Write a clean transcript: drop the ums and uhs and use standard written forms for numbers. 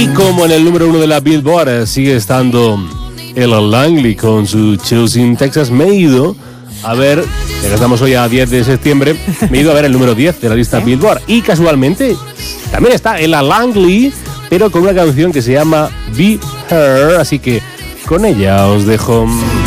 como en el número 1 de la Billboard sigue estando Ella Langley con su Choosing Texas, me he ido a ver, ya que estamos hoy a 10 de septiembre, me he ido a ver el número 10 de la lista Billboard. Y casualmente también está Ella Langley, pero con una canción que se llama Be Her, así que con ella os dejo.